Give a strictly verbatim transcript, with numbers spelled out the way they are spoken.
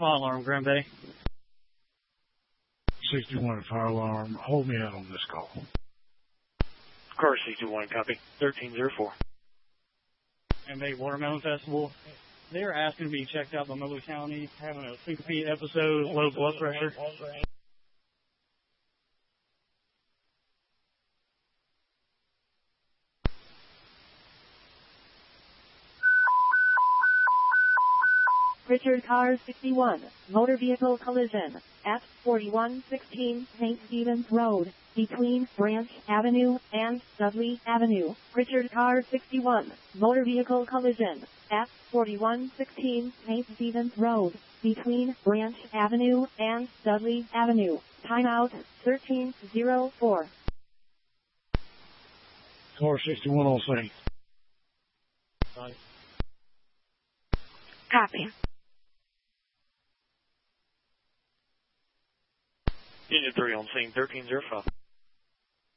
fire alarm, Grand Bay. sixty-one fire alarm. Hold me out on this call. Car sixty-one, copy. thirteen oh four. Grand Bay Watermelon Festival. They're asking to be checked out by Miller County, having a syncope episode, low blood pressure. Richard Car sixty-one, motor vehicle collision, at forty-one sixteen Saint Stephen's Road, between Branch Avenue and Dudley Avenue. Richard Car sixty-one, motor vehicle collision, at forty-one sixteen Saint Stephen's Road, between Branch Avenue and Dudley Avenue. Timeout thirteen oh four. Car sixty-one on scene. Copy. Unit three on scene, thirteen oh five.